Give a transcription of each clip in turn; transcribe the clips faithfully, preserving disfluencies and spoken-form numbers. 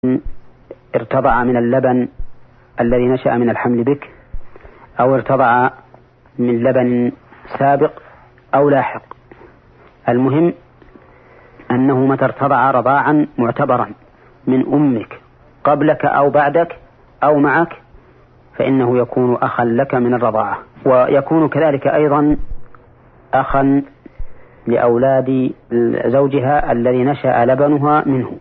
ارتضع من اللبن الذي نشأ من الحمل بك، أو ارتضع من لبن سابق أو لاحق. المهم أنه متى ارتضع رضاعا معتبرا من أمك قبلك أو بعدك أو معك فإنه يكون أخا لك من الرضاعة، ويكون كذلك أيضا أخا لأولاد زوجها الذي نشأ لبنها منه،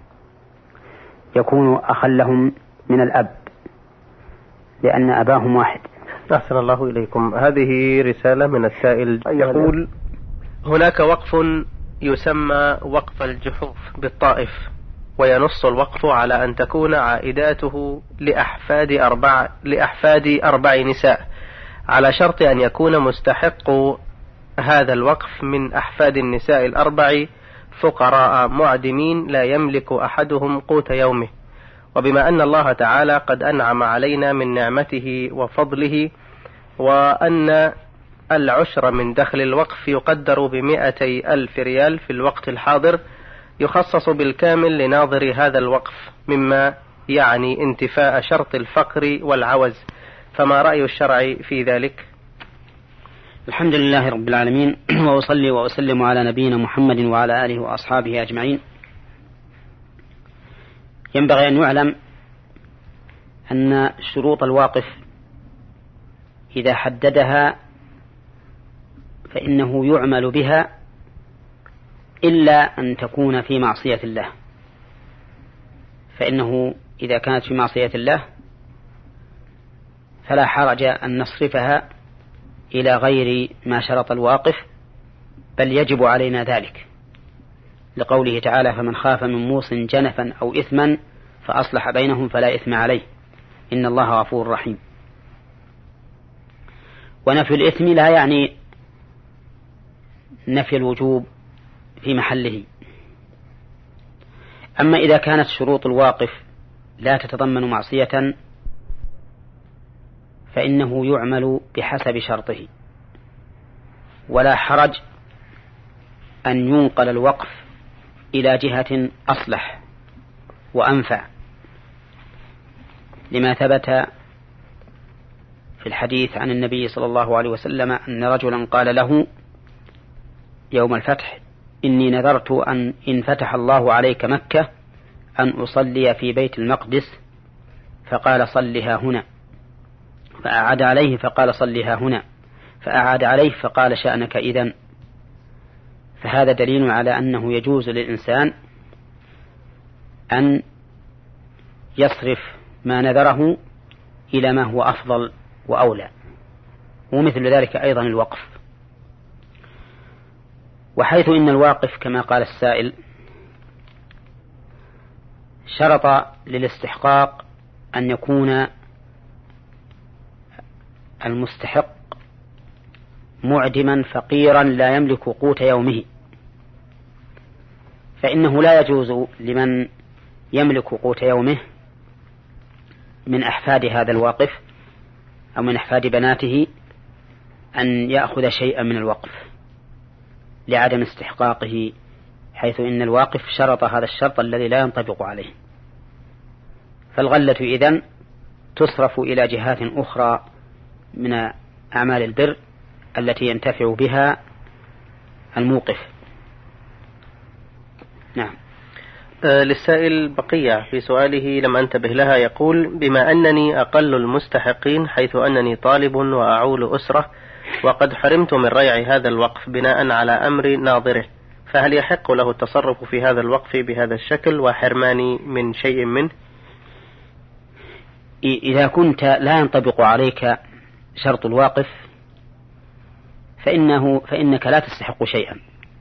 يكون أخا لهم من الأب لأن أباهم واحد. أحسن الله إليكم. هذه رسالة من السائل يقول: هناك وقف يسمى وقف الجحوف بالطائف، وينص الوقف على أن تكون عائداته لأحفاد أربع, لأحفاد أربع نساء، على شرط أن يكون مستحق هذا الوقف من أحفاد النساء الأربع فقراء معدمين لا يملك أحدهم قوت يومه، وبما أن الله تعالى قد أنعم علينا من نعمته وفضله، وأن العشر من دخل الوقف يقدر بمئتي ألف ريال في الوقت الحاضر، يخصص بالكامل لناظر هذا الوقف، مما يعني انتفاء شرط الفقر والعوز، فما رأي الشرع في ذلك؟ الحمد لله رب العالمين، وأصلي وأسلم على نبينا محمد وعلى آله وأصحابه أجمعين. ينبغي أن يعلم أن شروط الواقف إذا حددها فإنه يعمل بها إلا أن تكون في معصية الله، فإنه إذا كانت في معصية الله فلا حرج أن نصرفها إلى غير ما شرط الواقف، بل يجب علينا ذلك، لقوله تعالى: فمن خاف من موص جنفا أو إثما فأصلح بينهم فلا إثم عليه إن الله غفور رحيم. ونفي الإثم لا يعني نفي الوجوب في محله. أما إذا كانت شروط الواقف لا تتضمن معصية فإنه يعمل بحسب شرطه، ولا حرج أن ينقل الوقف إلى جهة أصلح وأنفع، لما ثبت في الحديث عن النبي صلى الله عليه وسلم أن رجلا قال له يوم الفتح: إني نذرت أن إن فتح الله عليك مكة أن أصلي في بيت المقدس، فقال: صلها هنا. فأعاد عليه فقال: صلها هنا. فأعاد عليه فقال: شأنك إذن. فهذا دليل على أنه يجوز للإنسان أن يصرف ما نذره إلى ما هو أفضل وأولى، ومثل ذلك أيضا الوقف. وحيث إن الواقف كما قال السائل شرط للاستحقاق أن يكون المستحق معدما فقيرا لا يملك قوت يومه، فإنه لا يجوز لمن يملك قوت يومه من أحفاد هذا الواقف أو من أحفاد بناته أن يأخذ شيئا من الوقف لعدم استحقاقه، حيث إن الواقف شرط هذا الشرط الذي لا ينطبق عليه. فالغلة إذن تصرف إلى جهات أخرى من أعمال البر التي ينتفع بها الموقف. نعم. آه للسائل بقية في سؤاله لم أنتبه لها، يقول: بما أنني أقل المستحقين حيث أنني طالب وأعول أسرة، وقد حرمت من ريع هذا الوقف بناء على أمر ناظره، فهل يحق له التصرف في هذا الوقف بهذا الشكل وحرماني من شيء منه؟ إذا كنت لا ينطبق عليك شرط الواقف فإنه فإنك لا تستحق شيئا،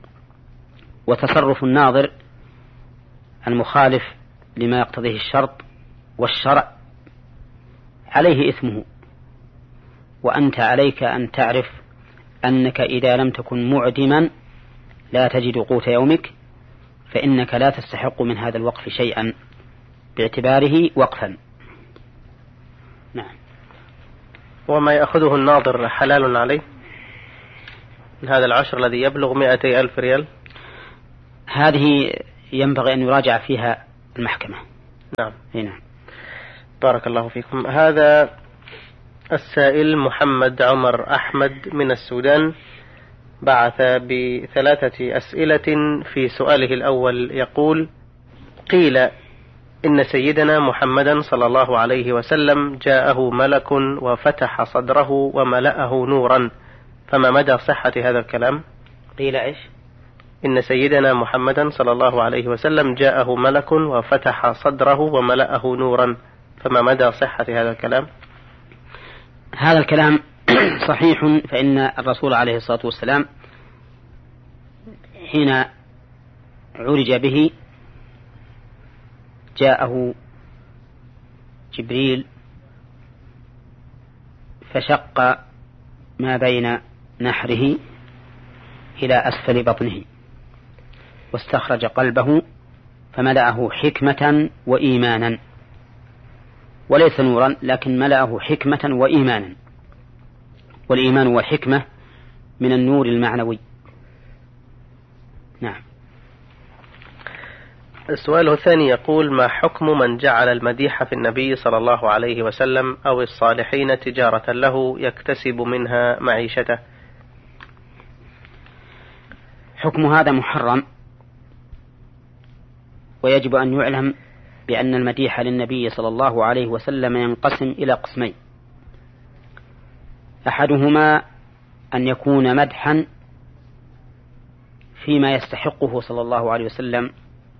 وتصرف الناظر المخالف لما يقتضيه الشرط والشرع عليه إثمه، وأنت عليك أن تعرف أنك إذا لم تكن معدما لا تجد قوت يومك فإنك لا تستحق من هذا الوقف شيئا باعتباره وقفا. نعم. وما يأخذه الناظر حلال عليه من هذا العشر الذي يبلغ مئتي ألف ريال؟ هذه ينبغي أن يراجع فيها المحكمة، نعم. هنا. بارك الله فيكم. هذا السائل محمد عمر أحمد من السودان بعث بثلاثة أسئلة. في سؤاله الأول يقول: قيل إن سيدنا محمدا صلى الله عليه وسلم جاءه ملك وفتح صدره وملأه نورا، فما مدى صحة هذا الكلام؟ قيل إيش؟ إن سيدنا محمدا صلى الله عليه وسلم جاءه ملك وفتح صدره وملأه نورا، فما مدى صحة هذا الكلام؟ هذا الكلام صحيح، فإن الرسول عليه الصلاة والسلام حين عرج به جاءه جبريل فشق ما بين نحره إلى أسفل بطنه واستخرج قلبه فملأه حكمة وإيمانا، وليس نورا لكن ملأه حكمة وإيمانا، والإيمان والحكمة من النور المعنوي. نعم. السؤال الثاني يقول: ما حكم من جعل المديح في النبي صلى الله عليه وسلم أو الصالحين تجارة له يكتسب منها معيشته؟ حكم هذا محرم، ويجب أن يعلم بأن المديح للنبي صلى الله عليه وسلم ينقسم إلى قسمين: أحدهما أن يكون مدحا فيما يستحقه صلى الله عليه وسلم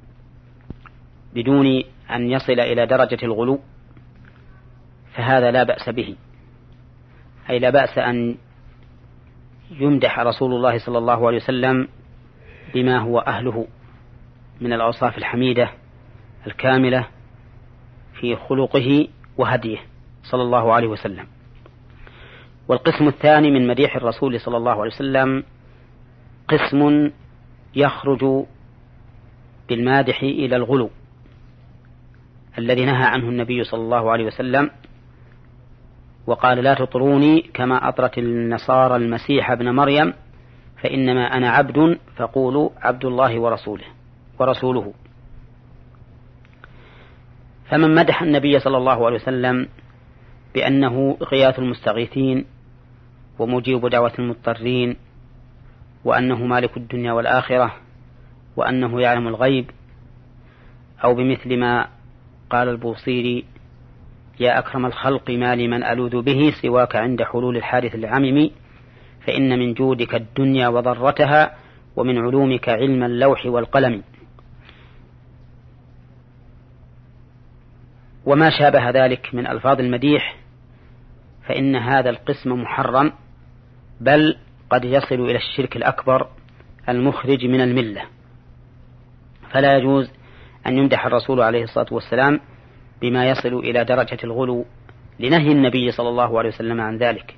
بدون أن يصل إلى درجة الغلو، فهذا لا بأس به، أي لا بأس أن يمدح رسول الله صلى الله عليه وسلم بما هو أهله من الأوصاف الحميدة الكاملة في خلقه وهديه صلى الله عليه وسلم. والقسم الثاني من مديح الرسول صلى الله عليه وسلم قسم يخرج بالمادح إلى الغلو الذي نهى عنه النبي صلى الله عليه وسلم وقال: لا تطروني كما أطرت النصارى المسيح ابن مريم فإنما أنا عبد فقولوا عبد الله ورسوله ورسوله. فمن مدح النبي صلى الله عليه وسلم بأنه غياث المستغيثين ومجيب دعوة المضطرين وأنه مالك الدنيا والآخرة وأنه يعلم الغيب، أو بمثل ما قال البوصيري: يا أكرم الخلق ما لمن ألوذ به سواك عند حلول الحادث العمم، فإن من جودك الدنيا وضرتها ومن علومك علم اللوح والقلم. وما شابه ذلك من ألفاظ المديح فإن هذا القسم محرم، بل قد يصل إلى الشرك الأكبر المخرج من الملة، فلا يجوز أن يمدح الرسول عليه الصلاة والسلام بما يصل إلى درجة الغلو لنهي النبي صلى الله عليه وسلم عن ذلك.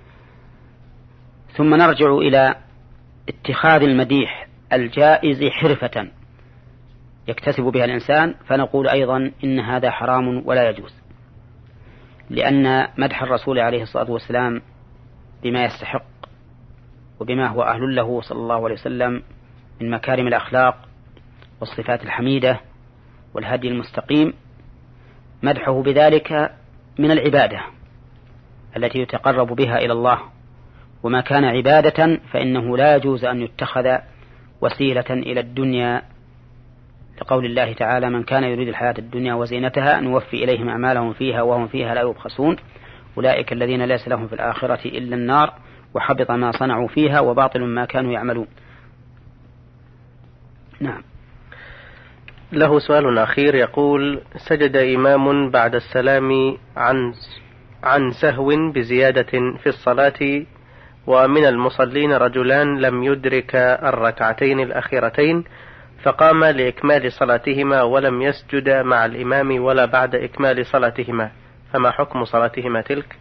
ثم نرجع إلى اتخاذ المديح الجائز حرفة يكتسب بها الإنسان، فنقول أيضا إن هذا حرام ولا يجوز، لأن مدح الرسول عليه الصلاة والسلام بما يستحق وبما هو أهل له صلى الله عليه وسلم من مكارم الأخلاق والصفات الحميدة والهدي المستقيم، مدحه بذلك من العبادة التي يتقرب بها إلى الله، وما كان عبادة فإنه لا يجوز أن يتخذ وسيلة إلى الدنيا، لقول الله تعالى: من كان يريد الحياة الدنيا وزينتها نوفي إليهم أعمالهم فيها وهم فيها لا يبخسون أولئك الذين ليس لهم في الآخرة إلا النار وحبط ما صنعوا فيها وباطل ما كانوا يعملون. نعم. له سؤال أخير يقول: سجد إمام بعد السلام عن عن سهو بزيادة في الصلاة، ومن المصلين رجلان لم يدرك الركعتين الأخيرتين، فقام لإكمال صلاتهما ولم يسجد مع الإمام ولا بعد إكمال صلاتهما، فما حكم صلاتهما تلك؟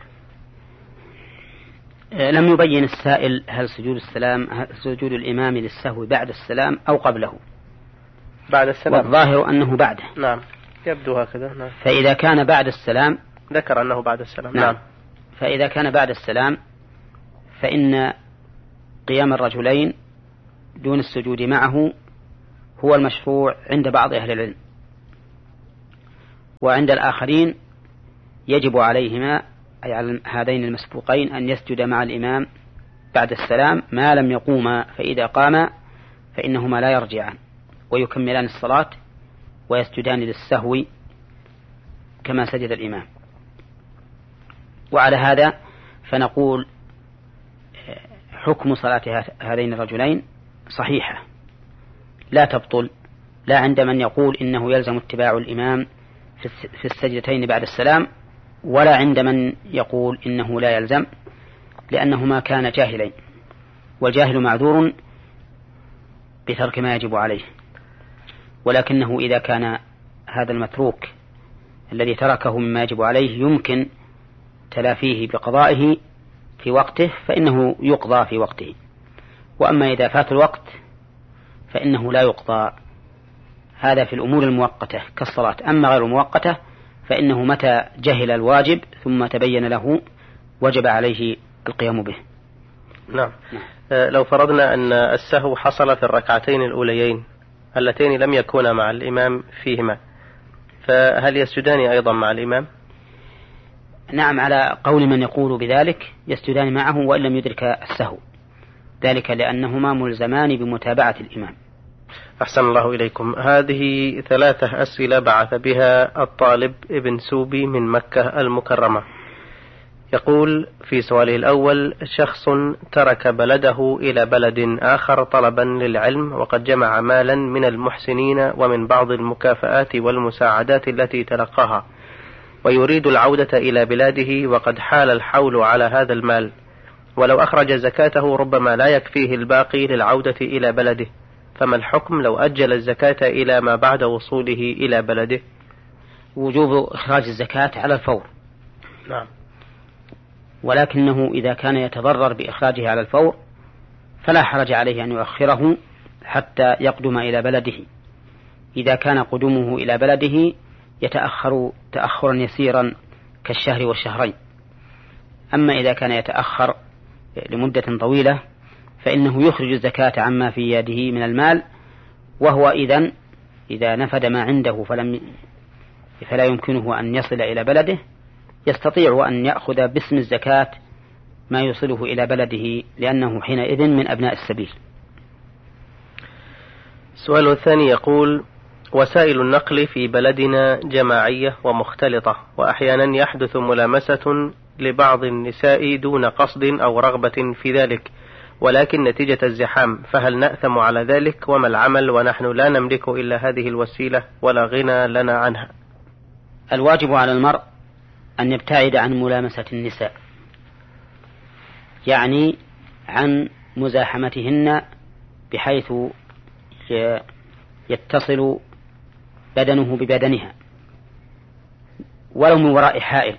لم يبين السائل هل سجود السلام هل سجود الإمام للسهو بعد السلام أو قبله. بعد السلام، والظاهر أنه بعده. نعم، يبدو هكذا. نعم. فإذا كان بعد السلام، ذكر أنه بعد السلام. نعم. نعم. فإذا كان بعد السلام فإن قيام الرجلين دون السجود معه هو المشروع عند بعض أهل العلم، وعند الآخرين يجب عليهما أي على هذين المسبوقين أن يسجد مع الإمام بعد السلام ما لم يقوما، فإذا قاما فإنهما لا يرجعان ويكملان الصلاة ويسجدان للسهو كما سجد الإمام. وعلى هذا فنقول حكم صلاة هذين الرجلين صحيحة لا تبطل، لا عند من يقول إنه يلزم اتباع الإمام في السجدتين بعد السلام، ولا عند من يقول إنه لا يلزم، لأنهما كان جاهلين، والجاهل معذور بترك ما يجب عليه. ولكنه إذا كان هذا المتروك الذي تركه مما يجب عليه يمكن تلافيه بقضائه في وقته فإنه يقضى في وقته. وأما إذا فات الوقت فإنه لا يقضى. هذا في الأمور المؤقتة كالصلاة. أما غير المؤقتة فإنه متى جهل الواجب ثم تبين له وجب عليه القيام به. نعم. نعم. لو فرضنا أن السهو حصل في الركعتين الأوليين اللتين لم يكونا مع الإمام فيهما، فهل يسجدان أيضا مع الإمام؟ نعم، على قول من يقول بذلك يسجدان معه وإن لم يدرك السهو، ذلك لأنهما ملزمان بمتابعة الإمام. أحسن الله إليكم. هذه ثلاثة أسئلة بعث بها الطالب ابن سوبي من مكة المكرمة. يقول في سؤاله الأول: شخص ترك بلده إلى بلد آخر طلبا للعلم، وقد جمع مالا من المحسنين ومن بعض المكافآت والمساعدات التي تلقاها، ويريد العودة إلى بلاده وقد حال الحول على هذا المال، ولو أخرج زكاته ربما لا يكفيه الباقي للعودة إلى بلده، فما الحكم لو أجل الزكاة إلى ما بعد وصوله إلى بلده؟ وجوب إخراج الزكاة على الفور. نعم. ولكنه إذا كان يتضرر بإخراجه على الفور فلا حرج عليه أن يؤخره حتى يقدم إلى بلده، إذا كان قدومه إلى بلده يتأخر تأخرا يسيرا كالشهر والشهرين. أما إذا كان يتأخر لمدة طويلة فإنه يخرج الزكاة عما في يده من المال، وهو إذن إذا نفد ما عنده فلم فلا يمكنه أن يصل إلى بلده يستطيع أن يأخذ باسم الزكاة ما يوصله إلى بلده، لأنه حينئذ من أبناء السبيل. السؤال الثاني يقول: وسائل النقل في بلدنا جماعية ومختلطة، وأحيانا يحدث ملامسة لبعض النساء دون قصد أو رغبة في ذلك، ولكن نتيجة الزحام، فهل نأثم على ذلك؟ وما العمل ونحن لا نملك إلا هذه الوسيلة ولا غنى لنا عنها؟ الواجب على المرء أن يبتعد عن ملامسة النساء، يعني عن مزاحمتهن بحيث يتصل بدنه ببدنها ولو من وراء حائل،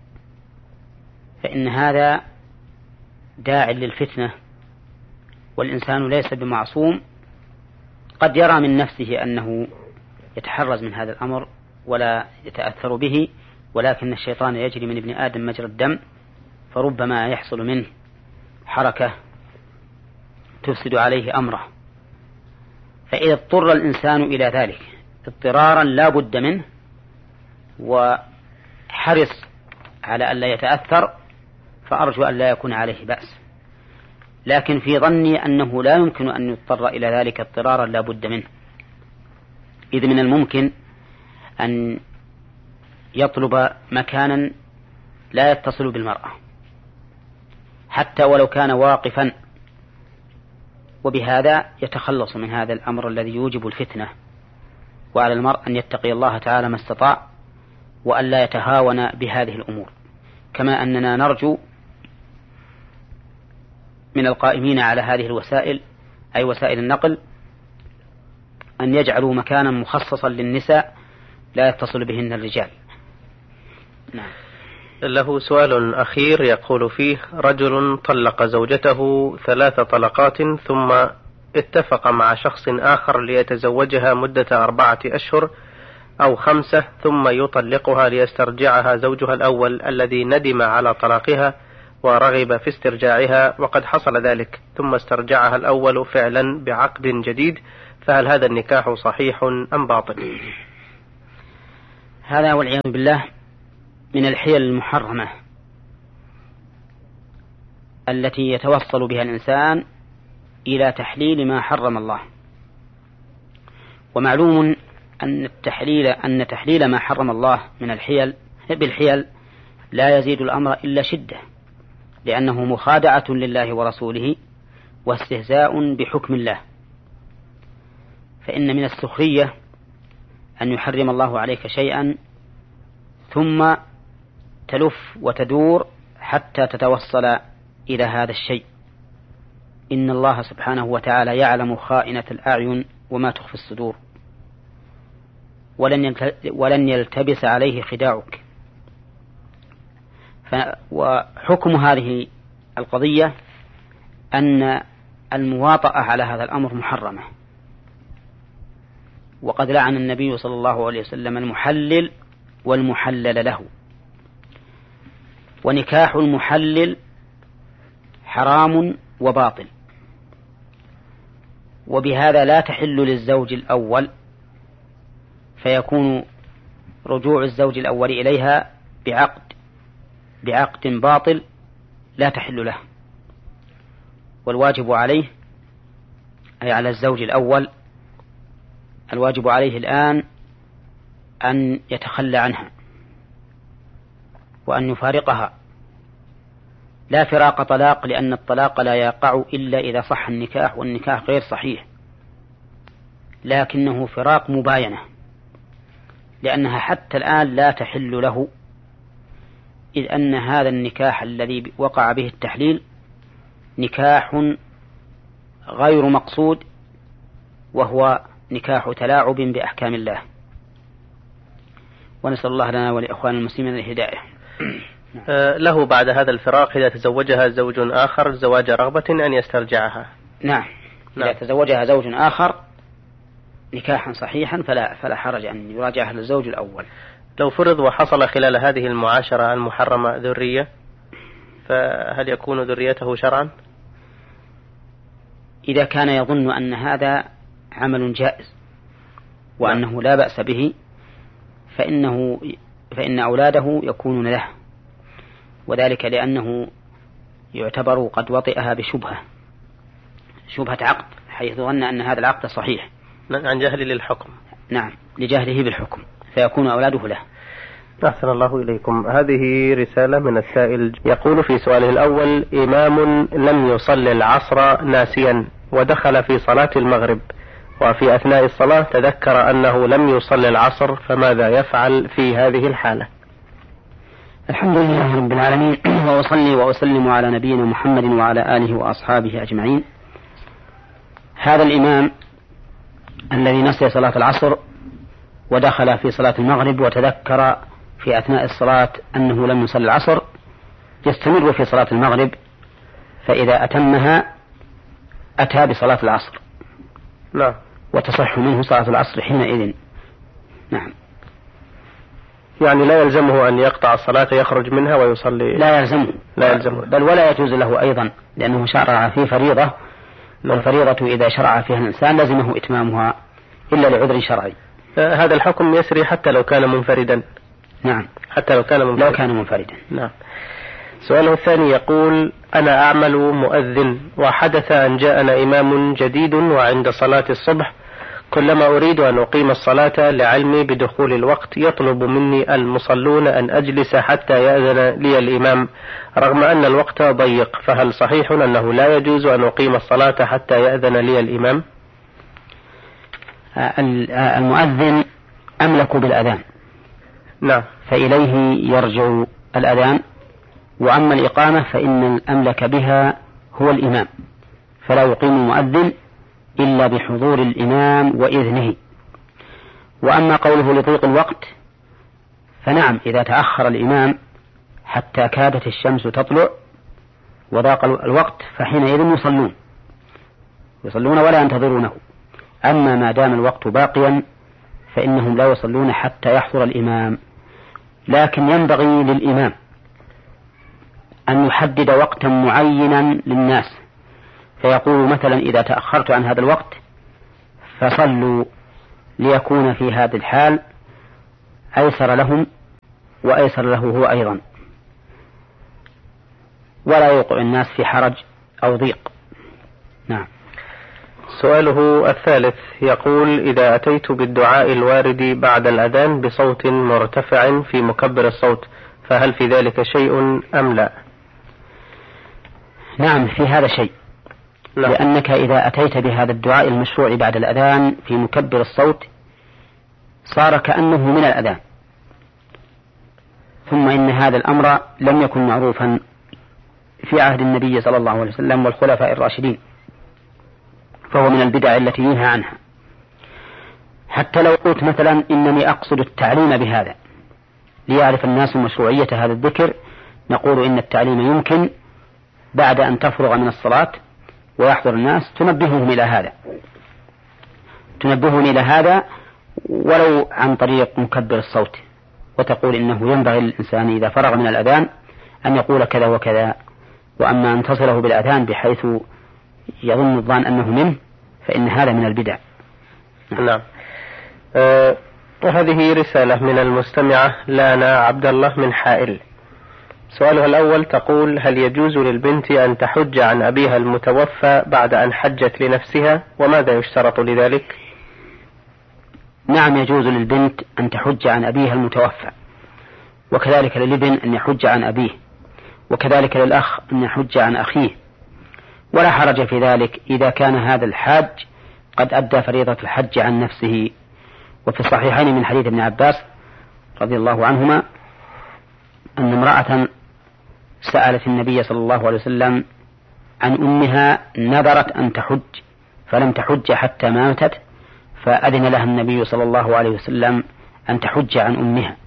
فإن هذا داع للفتنة، والإنسان ليس بمعصوم، قد يرى من نفسه أنه يتحرز من هذا الأمر ولا يتأثر به، ولكن الشيطان يجري من ابن آدم مجرى الدم، فربما يحصل منه حركة تفسد عليه أمره. فإذا اضطر الإنسان إلى ذلك اضطرارا لا بد منه وحرص على أن لا يتأثر، فأرجو أن لا يكون عليه بأس. لكن في ظني أنه لا يمكن أن يضطر إلى ذلك اضطرارا لا بد منه، إذ من الممكن أن يطلب مكانا لا يتصل بالمرأة حتى ولو كان واقفا، وبهذا يتخلص من هذا الأمر الذي يوجب الفتنة. وعلى المرء أن يتقي الله تعالى ما استطاع وأن لا يتهاون بهذه الأمور، كما أننا نرجو من القائمين على هذه الوسائل أي وسائل النقل أن يجعلوا مكانا مخصصا للنساء لا يتصل بهن الرجال. نعم. له سؤال أخير يقول فيه: رجل طلق زوجته ثلاث طلقات ثم اتفق مع شخص آخر ليتزوجها مدة أربعة أشهر أو خمسة، ثم يطلقها ليسترجعها زوجها الأول الذي ندم على طلاقها ورغب في استرجاعها، وقد حصل ذلك، ثم استرجعها الأول فعلا بعقد جديد، فهل هذا النكاح صحيح أم باطل؟ هذا والعياذ بالله من الحيل المحرمة التي يتوصل بها الإنسان إلى تحليل ما حرم الله. ومعلوم أن التحليل أن تحليل ما حرم الله من الحيل بالحيل لا يزيد الأمر إلا شدة، لأنه مخادعة لله ورسوله واستهزاء بحكم الله. فإن من السخرية أن يحرم الله عليك شيئا ثم تلف وتدور حتى تتوصل إلى هذا الشيء. إن الله سبحانه وتعالى يعلم خائنة الأعين وما تخفي الصدور، ولن يلتبس عليه خداعك. وحكم هذه القضية أن المواطأة على هذا الأمر محرمة، وقد لعن النبي صلى الله عليه وسلم المحلل والمحلل له. ونكاح المحلل حرام وباطل، وبهذا لا تحل للزوج الأول، فيكون رجوع الزوج الأول إليها بعقد بعقد باطل لا تحل له. والواجب عليه أي على الزوج الأول الواجب عليه الآن أن يتخلى عنها وأن يفارقها، لا فراق طلاق، لأن الطلاق لا يقع إلا إذا صح النكاح، والنكاح غير صحيح، لكنه فراق مباينة، لأنها حتى الآن لا تحل له، إذ أن هذا النكاح الذي وقع به التحليل نكاح غير مقصود، وهو نكاح تلاعب بأحكام الله. ونسأل الله لنا ولإخوان المسلمين الهداية. له بعد هذا الفراق إذا تزوجها زوج آخر زواج رغبة أن يسترجعها. نعم. إذا تزوجها زوج آخر نكاحا صحيحا فلا, فلا حرج أن يراجعها للزوج الأول. لو فرض وحصل خلال هذه المعاشرة المحرمة ذرية، فهل يكون ذريته شرعا؟ إذا كان يظن أن هذا عمل جائز وأنه لا بأس به فإنه فإن أولاده يكونون له، وذلك لأنه يعتبر قد وطئها بشبهة شبهة عقد، حيث ظن أن هذا العقد صحيح عن جهل للحكم. نعم، لجهله بالحكم، فيكون أولاده له. أحسن الله إليكم. هذه رسالة من السائل يقول في سؤاله الأول: إمام لم يصلي العصر ناسيا ودخل في صلاة المغرب، وفي أثناء الصلاة تذكر أنه لم يصلي العصر، فماذا يفعل في هذه الحالة؟ الحمد لله رب العالمين، وأصلي وأسلم على نبينا محمد وعلى آله وأصحابه أجمعين. هذا الإمام الذي نسي صلاة العصر ودخل في صلاة المغرب وتذكر في أثناء الصلاة أنه لم يصلي العصر يستمر في صلاة المغرب، فإذا أتمها أتى بصلاة العصر. لا. وتصح منه صلاة العصر حينئذ. نعم. يعني لا يلزمه أن يقطع الصلاة يخرج منها ويصلي؟ لا يلزمه. لا يلزمه. بل ولا يجوز له أيضا، لأنه شرع في فريضة، والفريضة إذا شرع فيها الإنسان لزمه إتمامها إلا لعذر شرعي. هذا الحكم يسري حتى لو كان منفردا. نعم، حتى لو كان منفردا. لو كان منفردا. نعم. سؤاله الثاني يقول: أنا أعمل مؤذن، وحدث أن جاءنا إمام جديد وعند صلاة الصبح كلما أريد أن أقيم الصلاة لعلمي بدخول الوقت يطلب مني المصلون أن أجلس حتى يأذن لي الإمام رغم أن الوقت ضيق، فهل صحيح أنه لا يجوز أن أقيم الصلاة حتى يأذن لي الإمام؟ المؤذن أملك بالأذان. نعم. فإليه يرجع الأذان، وأما الإقامة فإن الأملك بها هو الإمام، فلا يقيم المؤذن إلا بحضور الإمام وإذنه. وأما قوله لضيق الوقت فنعم، إذا تأخر الإمام حتى كادت الشمس تطلع وضاق الوقت فحينئذ يصلون يصلون ولا ينتظرونه. أما ما دام الوقت باقيا فإنهم لا يصلون حتى يحضر الإمام. لكن ينبغي للإمام أن يحدد وقتا معينا للناس، فيقول مثلا: إذا تأخرت عن هذا الوقت فصلوا، ليكون في هذا الحال أيسر لهم وأيسر له هو أيضا، ولا يوقع الناس في حرج أو ضيق. نعم. سؤاله الثالث يقول: إذا أتيت بالدعاء الوارد بعد الأذان بصوت مرتفع في مكبر الصوت فهل في ذلك شيء أم لا؟ نعم، في هذا شيء. نعم. لأنك إذا أتيت بهذا الدعاء المشروع بعد الأذان في مكبر الصوت صار كأنه من الأذان، ثم إن هذا الأمر لم يكن معروفا في عهد النبي صلى الله عليه وسلم والخلفاء الراشدين، فهو من البدع التي ينهى عنها. حتى لو قلت مثلا إنني أقصد التعليم بهذا ليعرف الناس مشروعية هذا الذكر، نقول إن التعليم يمكن بعد أن تفرغ من الصلاة ويحضر الناس تنبههم إلى هذا تنبههم إلى هذا ولو عن طريق مكبر الصوت، وتقول إنه ينبغي للإنسان إذا فرغ من الأذان أن يقول كذا وكذا، وأما أن تصله بالأذان بحيث يظن الظان أنه منه فإن هذا من البدع. نعم. أه وهذه رسالة من المستمعة لانا عبد الله من حائل. سؤالها الأول تقول: هل يجوز للبنت أن تحج عن أبيها المتوفى بعد أن حجت لنفسها، وماذا يشترط لذلك؟ نعم، يجوز للبنت أن تحج عن أبيها المتوفى، وكذلك للابن أن يحج عن أبيه، وكذلك للأخ أن يحج عن أخيه، ولا حرج في ذلك إذا كان هذا الحاج قد أدى فريضة الحج عن نفسه. وفي الصحيحين من حديث ابن عباس رضي الله عنهما أن امرأة سألت النبي صلى الله عليه وسلم عن أمها نذرت أن تحج فلم تحج حتى ماتت، فأذن لها النبي صلى الله عليه وسلم أن تحج عن أمها.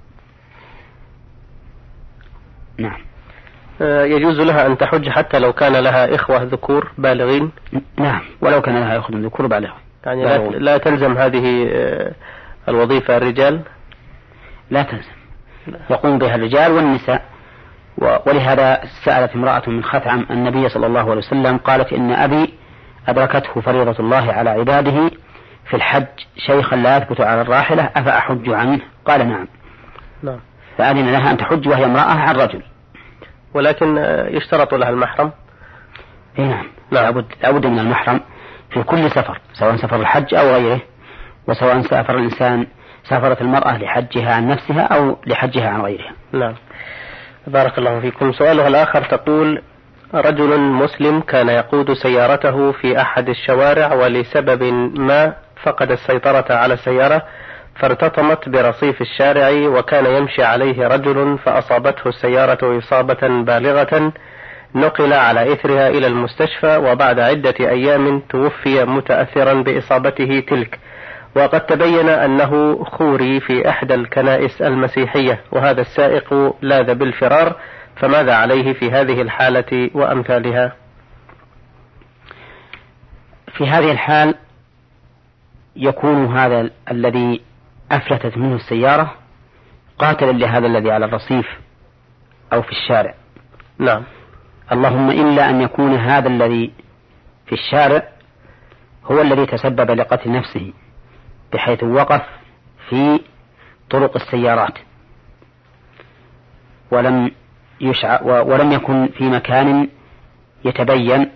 نعم. يجوز لها أن تحج حتى لو كان لها إخوة ذكور بالغين؟ نعم، ولو كان لها إخوة ذكور بالغين، يعني لا, لا تلزم هذه الوظيفة الرجال؟ لا تلزم، يقوم بها الرجال والنساء. ولهذا سألت امرأة من خثعم النبي صلى الله عليه وسلم قالت: إن أبي أدركته فريضة الله على عباده في الحج شيخا لا يثبت على الراحلة أفأحج عنه؟ قال: نعم. نعم. فأذن لها أن تحج وهي امرأة عن رجل، ولكن يشترط لها المحرم. نعم. لابد لابد من المحرم في كل سفر، سواء سفر الحج أو غيره، وسواء سافر الإنسان سافرت المرأة لحجها عن نفسها أو لحجها عن غيرها. نعم. بارك الله فيكم. سؤالها الآخر تقول: رجل مسلم كان يقود سيارته في أحد الشوارع ولسبب ما فقد السيطرة على السيارة فارتطمت برصيف الشارع، وكان يمشي عليه رجل فأصابته السيارة إصابة بالغة، نقل على إثرها إلى المستشفى، وبعد عدة أيام توفي متأثرا بإصابته تلك، وقد تبين أنه خوري في إحدى الكنائس المسيحية، وهذا السائق لاذ بالفرار، فماذا عليه في هذه الحالة وأمثالها؟ في هذه الحال يكون هذا الذي أفلتت منه السيارة قاتلا لهذا الذي على الرصيف أو في الشارع. نعم. اللهم إلا أن يكون هذا الذي في الشارع هو الذي تسبب لقتل نفسه، بحيث وقف في طرق السيارات ولم يشع ولم يكن في مكان يتبين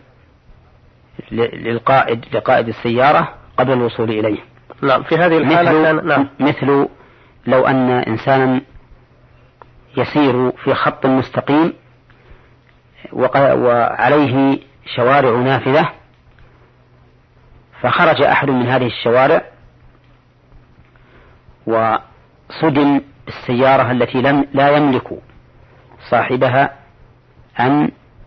للقائد لقائد السيارة قبل الوصول إليه. نعم. في هذه الحالة مثل, كان نعم. مثل لو أن إنسانا يسير في خط مستقيم وعليه شوارع نافذة، فخرج أحد من هذه الشوارع وصدم السيارة التي لم لا يملك صاحبها أن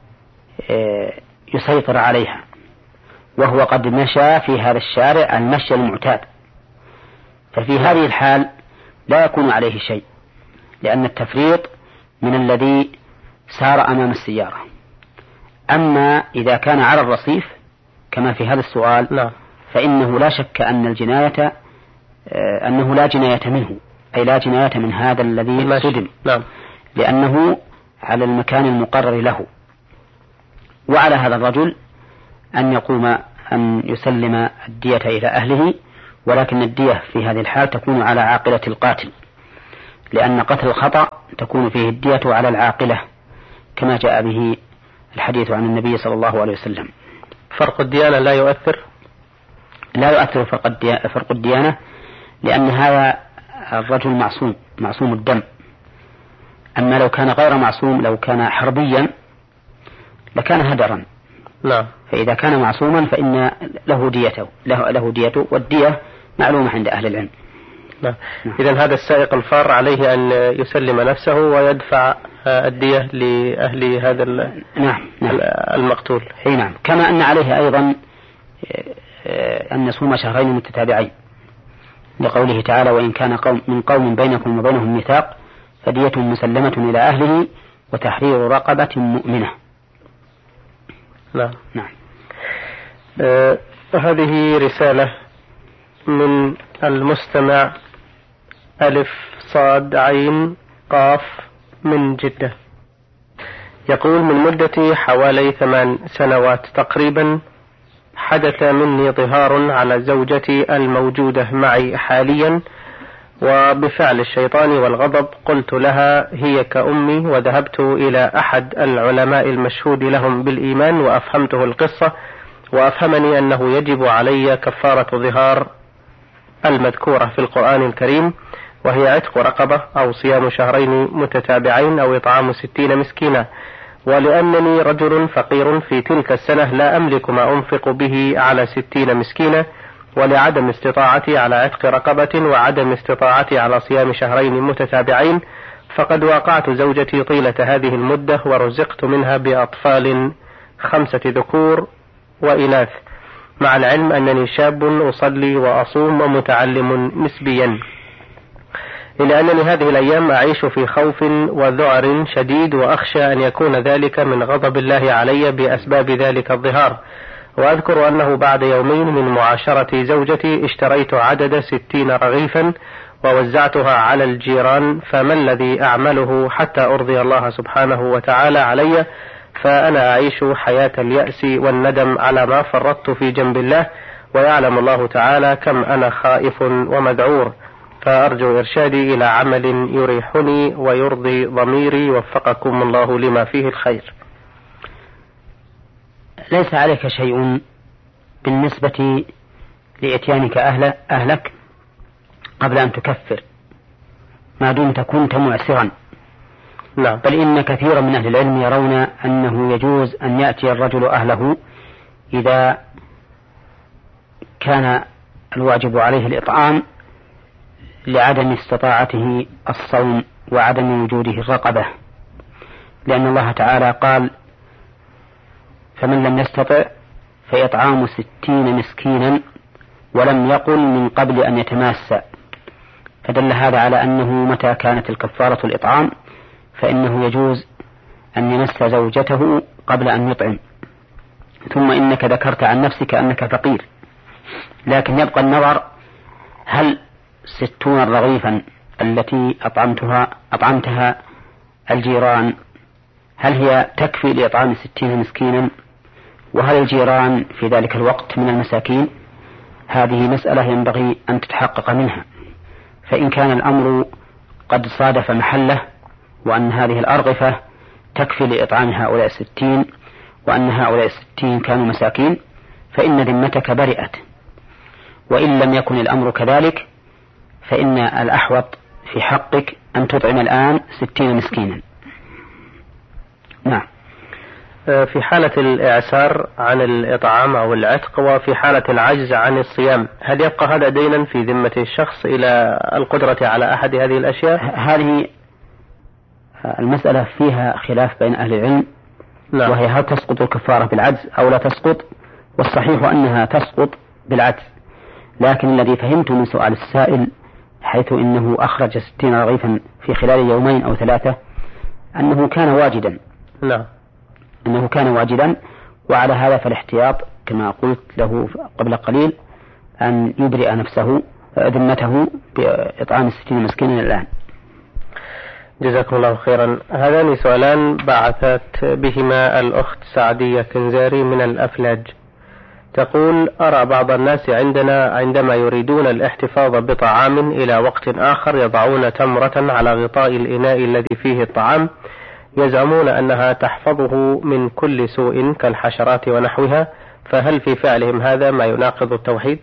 يسيطر عليها، وهو قد مشى في هذا الشارع المشي المعتاد، ففي هذه الحال لا يكون عليه شيء، لأن التفريط من الذي سار أمام السيارة. أما إذا كان على الرصيف كما في هذا السؤال لا. فإنه لا شك أن الجناية أنه لا جناية منه، أي لا جناية من هذا الذي صدم، نعم. لأنه على المكان المقرر له. وعلى هذا الرجل أن يقوم أن يسلم الدية إلى أهله، ولكن الدية في هذه الحال تكون على عاقلة القاتل. لأن قتل الخطأ تكون فيه الدية على العاقلة كما جاء به الحديث عن النبي صلى الله عليه وسلم. فرق الديانة لا يؤثر لا يؤثر فرق الديانة، لأن هذا الرجل معصوم معصوم الدم. أما لو كان غير معصوم، لو كان حربيا لكان هدرا. لا. فإذا كان معصوما فإن له ديته له, له ديته، والدية معلومة عند أهل العلم. نعم. إذن هذا السائق الفار عليه أن يسلم نفسه ويدفع الدية لأهل هذا نعم. نعم. المقتول. أي نعم. كما أن عليه أيضا أن يصوم شهرين متتابعين، لقوله تعالى: وإن كان قوم من قوم بينكم وبينهم ميثاق فدية مسلمة إلى أهله وتحرير رقبة مؤمنة. نعم. نعم. آه هذه رسالة من المستمع ألف صاد عين قاف من جدة، يقول: من مدة حوالي ثمان سنوات تقريبا حدث مني ظهار على زوجتي الموجودة معي حاليا، وبفعل الشيطان والغضب قلت لها هي كأمي، وذهبت إلى أحد العلماء المشهود لهم بالإيمان وأفهمته القصة، وأفهمني أنه يجب علي كفارة ظهار المذكورة في القرآن الكريم، وهي عتق رقبة أو صيام شهرين متتابعين أو إطعام ستين مسكينا، ولأنني رجل فقير في تلك السنة لا أملك ما أنفق به على ستين مسكينا، ولعدم استطاعتي على عتق رقبة وعدم استطاعتي على صيام شهرين متتابعين، فقد واقعت زوجتي طيلة هذه المدة ورزقت منها بأطفال خمسة ذكور وإناث، مع العلم أنني شاب أصلي وأصوم ومتعلم نسبيا، إلا أنني هذه الأيام أعيش في خوف وذعر شديد، وأخشى أن يكون ذلك من غضب الله علي بأسباب ذلك الظهار. وأذكر أنه بعد يومين من معاشرة زوجتي اشتريت عدد ستين رغيفا ووزعتها على الجيران، فما الذي أعمله حتى أرضي الله سبحانه وتعالى علي؟ فأنا أعيش حياة اليأس والندم على ما فرطت في جنب الله، ويعلم الله تعالى كم أنا خائف ومذعور، فأرجو إرشادي إلى عمل يريحني ويرضي ضميري، وفقكم الله لما فيه الخير. ليس عليك شيء بالنسبة لإتيانك أهل أهلك قبل أن تكفر، ما دمت كنت معسرا. نعم. بل إن كثيرا من أهل العلم يرون أنه يجوز أن يأتي الرجل أهله إذا كان الواجب عليه الإطعام لعدم استطاعته الصوم وعدم وجوده الرقبة، لأن الله تعالى قال: فمن لم يستطع فإطعام ستين مسكينا، ولم يقل من قبل أن يتماسى، فدل هذا على أنه متى كانت الكفارة الإطعام فإنه يجوز أن يمس زوجته قبل أن يطعم. ثم إنك ذكرت عن نفسك أنك فقير، لكن يبقى النظر: هل ستون رغيفا التي أطعمتها أطعمتها الجيران هل هي تكفي لإطعام ستين مسكينا؟ وهل الجيران في ذلك الوقت من المساكين؟ هذه مسألة ينبغي أن تتحقق منها. فإن كان الأمر قد صادف محله، وأن هذه الأرغفة تكفي لإطعام هؤلاء الستين، وأن هؤلاء الستين كانوا مساكين، فإن ذمتك برئت. وإن لم يكن الأمر كذلك فإن الأحوط في حقك أن تطعم الآن ستين مسكينا. نعم. في حالة الإعسار عن الإطعام أو العتق، وفي حالة العجز عن الصيام، هل يبقى هذا دينا في ذمة الشخص إلى القدرة على أحد هذه الأشياء؟ هذه المسألة فيها خلاف بين أهل العلم. لا. وهي هل تسقط الكفارة بالعجز أو لا تسقط؟ والصحيح أنها تسقط بالعجز، لكن الذي فهمت من سؤال السائل حيث إنه أخرج ستين رغيفا في خلال يومين أو ثلاثة أنه كان واجدا. لا. أنه كان واجدا، وعلى هذا فالاحتياط كما قلت له قبل قليل أن يبرئ نفسه ذمته بإطعام الستين مسكينا الآن. جزاكم الله خيرا. هذان سؤالان بعثت بهما الأخت سعدية كنزاري من الأفلاج، تقول: أرى بعض الناس عندنا عندما يريدون الاحتفاظ بطعام إلى وقت آخر يضعون تمرة على غطاء الإناء الذي فيه الطعام، يزعمون أنها تحفظه من كل سوء كالحشرات ونحوها، فهل في فعلهم هذا ما يناقض التوحيد؟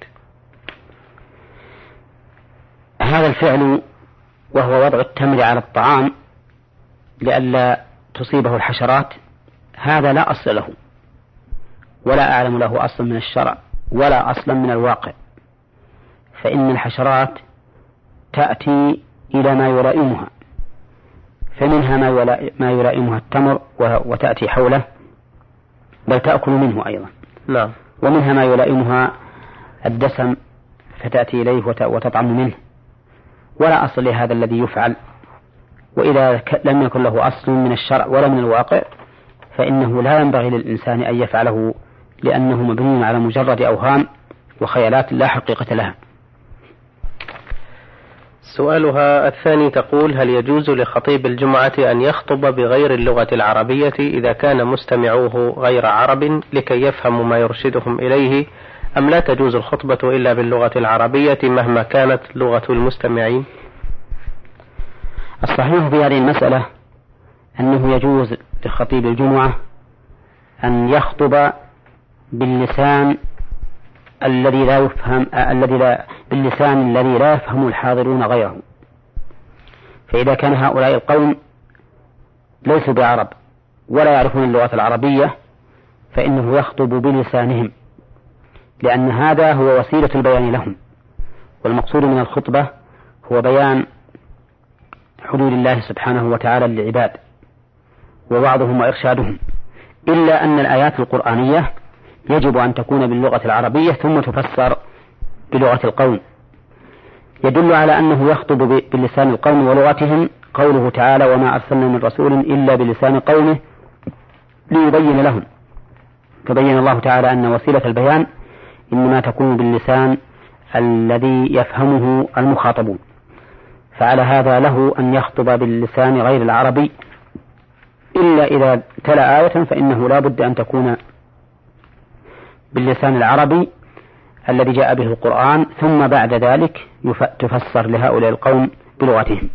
هذا الفعل وهو وضع التمر على الطعام لئلا تصيبه الحشرات هذا لا أصل له، ولا أعلم له أصلا من الشرع ولا أصلا من الواقع، فإن الحشرات تأتي إلى ما يلائمها، فمنها ما يلائمها التمر وتأتي حوله بل تأكل منه أيضا. نعم. ومنها ما يلائمها الدسم فتأتي إليه وتطعم منه، ولا أصل لهذا الذي يفعل. وإذا لم يكن له أصل من الشرع ولا من الواقع فإنه لا ينبغي للإنسان أن يفعله، لأنه مبني على مجرد أوهام وخيالات لا حقيقة لها. سؤالها الثاني تقول: هل يجوز لخطيب الجمعة أن يخطب بغير اللغة العربية إذا كان مستمعوه غير عرب لكي يفهموا ما يرشدهم إليه، أم لا تجوز الخطبة إلا باللغة العربية مهما كانت لغة المستمعين؟ الصحيح في هذه المسألة أنه يجوز لخطيب الجمعة أن يخطب باللسان الذي لا يفهم الذي لا باللسان الذي لا يفهم الحاضرون غيره. فإذا كان هؤلاء القوم ليسوا بعرب ولا يعرفون اللغة العربية فإنه يخطب بلسانهم، لأن هذا هو وسيلة البيان لهم، والمقصود من الخطبة هو بيان حدود الله سبحانه وتعالى للعباد ووعظهم وإرشادهم، إلا أن الآيات القرآنية يجب أن تكون باللغة العربية ثم تفسر بلغة القوم. يدل على أنه يخطب بلسان القوم ولغتهم قوله تعالى: وما أرسلنا من رسول إلا بلسان قومه ليبين لهم. فبين الله تعالى أن وسيلة البيان إنما تكون باللسان الذي يفهمه المخاطبون، فعلى هذا له أن يخطب باللسان غير العربي، إلا إذا تلا آية فإنه لا بد أن تكون باللسان العربي الذي جاء به القرآن، ثم بعد ذلك تفسر لهؤلاء القوم بلغتهم.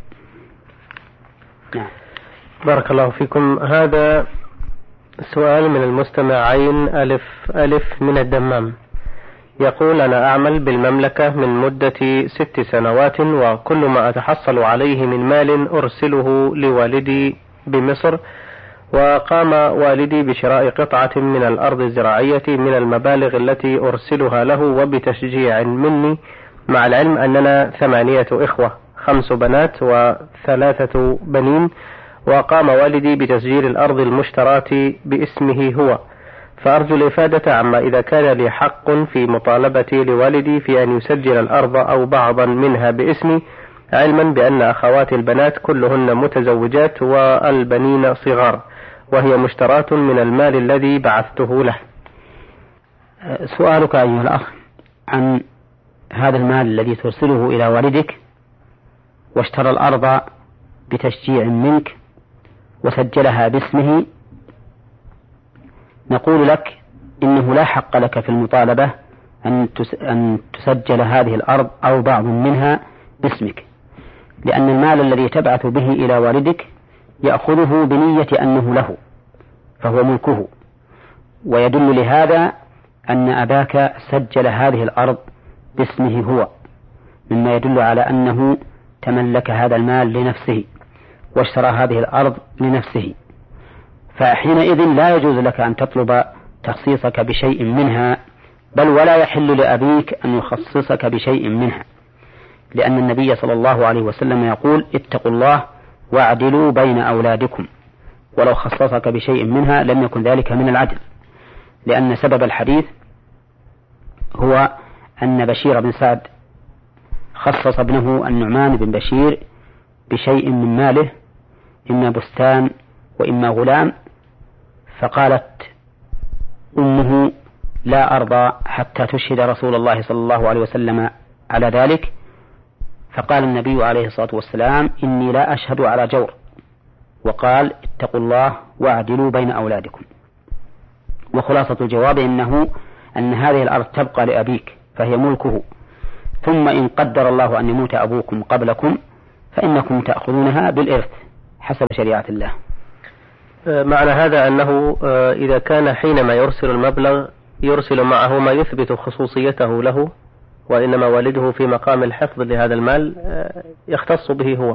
نعم. بارك الله فيكم. هذا سؤال من المستمعين ألف ألف من الدمام، يقول: أنا أعمل بالمملكة من مدة ست سنوات، وكل ما أتحصل عليه من مال أرسله لوالدي بمصر، وقام والدي بشراء قطعة من الأرض الزراعية من المبالغ التي أرسلها له وبتشجيع مني، مع العلم أننا ثمانية إخوة، خمس بنات وثلاثة بنين، وقام والدي بتسجيل الأرض المشتراة باسمه هو، فأرجو الإفادة عما إذا كان لي حق في مطالبتي لوالدي في أن يسجل الأرض أو بعضا منها باسمي، علما بأن أخواتي البنات كلهن متزوجات والبنين صغار، وهي مشتراة من المال الذي بعثته له. سؤالك أيها الأخ عن هذا المال الذي ترسله إلى والدك واشترى الأرض بتشجيع منك وسجلها باسمه، نقول لك إنه لا حق لك في المطالبة أن تسجل هذه الأرض أو بعض منها باسمك، لأن المال الذي تبعث به إلى والدك يأخذه بنية أنه له فهو ملكه، ويدل لهذا أن أباك سجل هذه الأرض باسمه هو، مما يدل على أنه تملك هذا المال لنفسه واشترى هذه الأرض لنفسه، فحينئذ لا يجوز لك أن تطلب تخصيصك بشيء منها، بل ولا يحل لأبيك أن يخصصك بشيء منها، لأن النبي صلى الله عليه وسلم يقول: اتقوا الله واعدلوا بين أولادكم، ولو خصصك بشيء منها لم يكن ذلك من العدل، لأن سبب الحديث هو أن بشير بن سعد خصص ابنه النعمان بن بشير بشيء من ماله، إما بستان وإما غلام، فقالت أمه: لا أرضى حتى تشهد رسول الله صلى الله عليه وسلم على ذلك، فقال النبي عليه الصلاة والسلام: إني لا أشهد على جور، وقال: اتقوا الله واعدلوا بين أولادكم. وخلاصة الجواب إنه أن هذه الأرض تبقى لأبيك فهي ملكه، ثم إن قدر الله أن يموت أبوكم قبلكم فإنكم تأخذونها بالإرث حسب شريعة الله. معنى هذا أنه إذا كان حينما يرسل المبلغ يرسل معه ما يثبت خصوصيته له، وإنما والده في مقام الحفظ لهذا المال يختص به هو.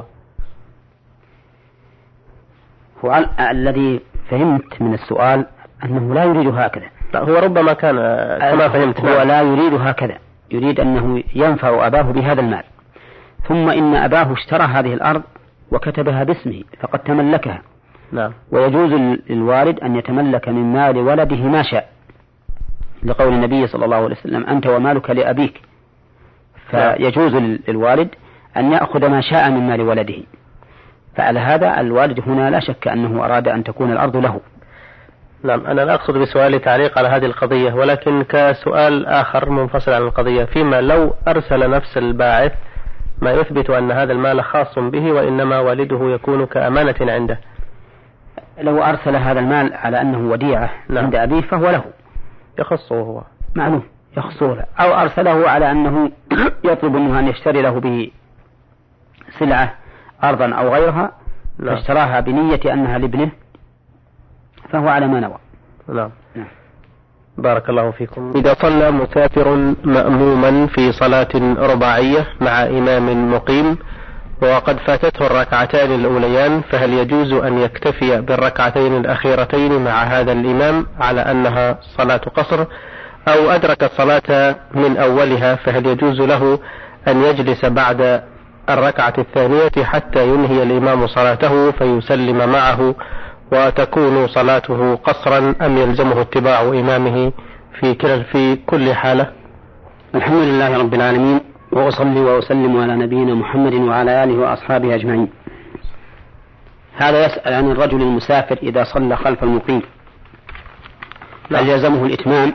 هو الذي فهمت من السؤال أنه لا يريد هكذا. لا، هو ربما كان كما فهمت. هو لا يريد هكذا، يريد أنه ينفع أباه بهذا المال، ثم إن أباه اشترى هذه الأرض وكتبها باسمه فقد تملكها. نعم. ويجوز للوالد أن يتملك من مال ولده ما شاء، لقول النبي صلى الله عليه وسلم أنت ومالك لأبيك، فيجوز للوالد أن يأخذ ما شاء من مال ولده. فعلى هذا الوالد هنا لا شك أنه أراد أن تكون الأرض له. نعم، أنا لا أقصد بسؤالي تعليق على هذه القضية، ولكن كسؤال آخر منفصل عن القضية، فيما لو أرسل نفس الباعث ما يثبت أن هذا المال خاص به وإنما والده يكون كأمانة عنده. لو أرسل هذا المال على أنه وديعة نعم. عند أبيه فهو له، يخصه هو، معلوم يخصه له. أو أرسله على أنه يطلب منه أن يشتري له به سلعة أرضا أو غيرها، نعم. فاشتراها بنية أنها لابنه فهو على ما نوى. نعم. نعم. بارك الله فيكم. إذا صلى مسافر مأموما في صلاة رباعية مع إمام مقيم وقد فاتته الركعتان الأوليان، فهل يجوز أن يكتفي بالركعتين الأخيرتين مع هذا الإمام على أنها صلاة قصر، أو أدرك الصلاة من أولها فهل يجوز له أن يجلس بعد الركعة الثانية حتى ينهي الإمام صلاته فيسلم معه وتكون صلاته قصرا، أم يلزمه اتباع إمامه في كل في كل حالة؟ الحمد لله رب العالمين، وأصلي وأسلم على نبينا محمد وعلى آله وأصحابه أجمعين. هذا يسأل عن الرجل المسافر إذا صلى خلف المقيم هل يلزمه الإتمام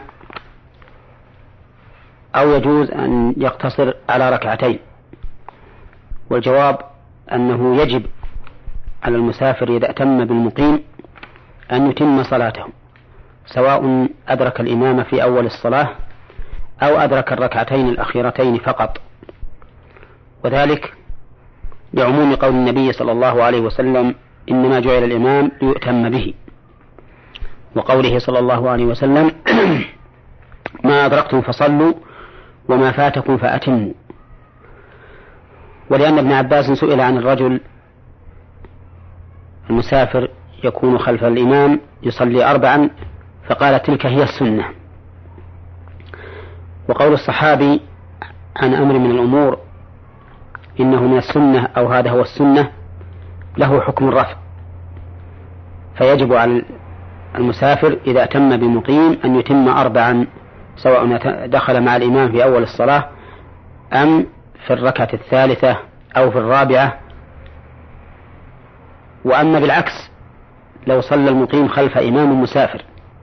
أو يجوز أن يقتصر على ركعتين؟ والجواب أنه يجب على المسافر إذا أتم بالمقيم أن يتم صلاته، سواء أدرك الإمام في أول الصلاة أو أدرك الركعتين الأخيرتين فقط، وذلك لعموم قول النبي صلى الله عليه وسلم إنما جعل الإمام ليؤتم به، وقوله صلى الله عليه وسلم ما أدركتم فصلوا وما فاتكم فأتموا. ولأن ابن عباس سئل عن الرجل المسافر يكون خلف الإمام يصلي أربعا فقال تلك هي السنة. وقول الصحابي عن أمر من الأمور إنه من السنة أو هذا هو السنة له حكم الرفع، فيجب على المسافر إذا أتم بمقيم أن يتم أربعا سواء دخل مع الإمام في أول الصلاة أم في الركعة الثالثة أو في الرابعة. وأما بالعكس لو صلى المقيم خلف إمام مسافر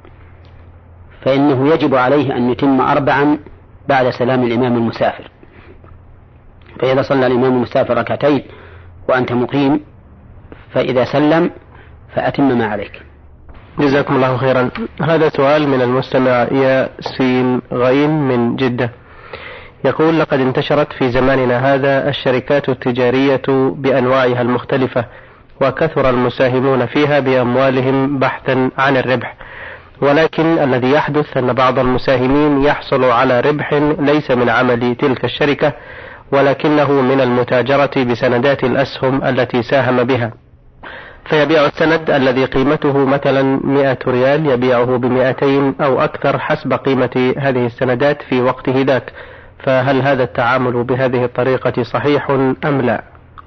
فإنه يجب عليه أن يتم أربعا بعد سلام الإمام المسافر، فإذا صلى الإمام المسافر ركعتين وأنت مقيم فإذا سلم فأتم ما عليك. جزاكم الله خيرا. هذا سؤال من المستمع ياسين غين من جدة، يقول لقد انتشرت في زماننا هذا الشركات التجارية بأنواعها المختلفة وكثر المساهمون فيها بأموالهم بحثا عن الربح، ولكن الذي يحدث أن بعض المساهمين يحصل على ربح ليس من عمل تلك الشركة ولكنه من المتاجرة بسندات الأسهم التي ساهم بها، فيبيع السند الذي قيمته مثلا مئة ريال يبيعه بمئتين أو أكثر حسب قيمة هذه السندات في وقته ذاك، فهل هذا التعامل بهذه الطريقة صحيح أم لا؟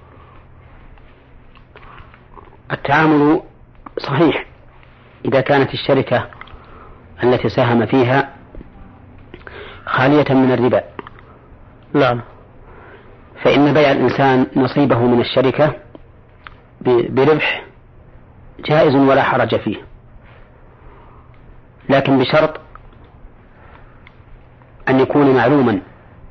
التعامل صحيح إذا كانت الشركة التي ساهم فيها خالية من الربا. نعم. فإن بيع الإنسان نصيبه من الشركة بربح جائز ولا حرج فيه، لكن بشرط أن يكون معلوما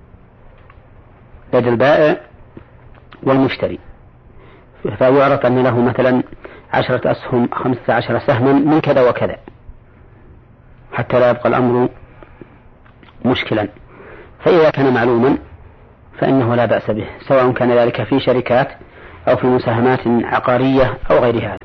لدى البائع والمشتري، فيعرف أن له مثلا عشرة أسهم خمسة عشر سهما من كذا وكذا، حتى لا يبقى الأمر مشكلا. فإذا كان معلوما فإنه لا بأس به، سواء كان ذلك في شركات أو في مساهمات عقارية أو غير هذا.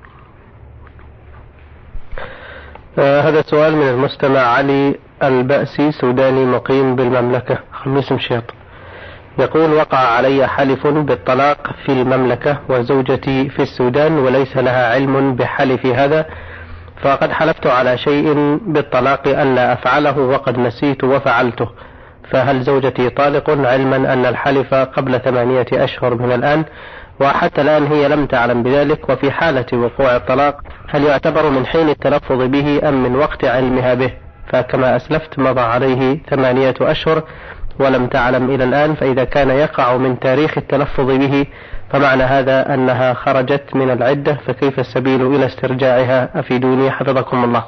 آه هذا سؤال من المستمع علي البأسي، سوداني مقيم بالمملكة، خميس مشيط. يقول: وقع علي حلف بالطلاق في المملكة وزوجتي في السودان وليس لها علم بحلف هذا، فقد حلفت على شيء بالطلاق ألا أفعله وقد نسيت وفعلته، فهل زوجتي طالق علما أن الحلف قبل ثمانية أشهر من الآن، وحتى الآن هي لم تعلم بذلك؟ وفي حالة وقوع الطلاق هل يعتبر من حين التلفظ به أم من وقت علمها به؟ فكما أسلفت مضى عليه ثمانية أشهر ولم تعلم إلى الآن، فإذا كان يقع من تاريخ التلفظ به فمعنى هذا أنها خرجت من العدة، فكيف السبيل إلى استرجاعها؟ أفيدوني حفظكم الله.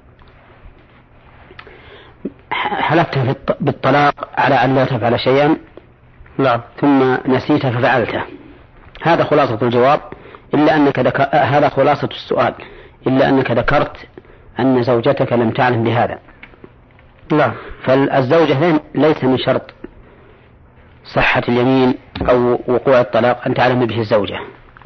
حلفت بالطلاق على أن لا تفعل شيئا، نعم، ثم نسيت ففعلته، هذا خلاصة الجواب، إلا أنك دك... هذا خلاصة السؤال، إلا أنك ذكرت أن زوجتك لم تعلم بهذا. نعم. فالزوجة ليس من شرط صحة اليمين أو وقوع الطلاق أن تعلم به الزوجة،